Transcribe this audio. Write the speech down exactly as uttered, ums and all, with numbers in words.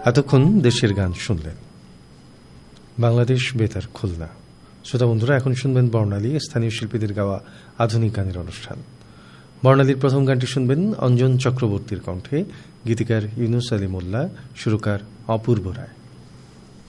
এতক্ষণ দেশের গান শুনলেন। বাংলাদেশ বেতার খুলনা। শ্রোতা বন্ধুরা, এখন শুনবেন বর্ণালী, স্থানীয় শিল্পীদের গাওয়া আধুনিক গানের অনুষ্ঠান। বর্ণালীর প্রথম গানটি শুনবেন অঞ্জন চক্রবর্তীর কণ্ঠে, গীতিকার ইউনুস আলী মোল্লা, সুরকার অপূর্ব রায়।